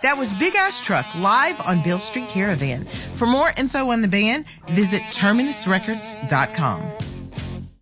That was Big Ass Truck live on Beale Street Caravan. For more info on the band, visit terminusrecords.com.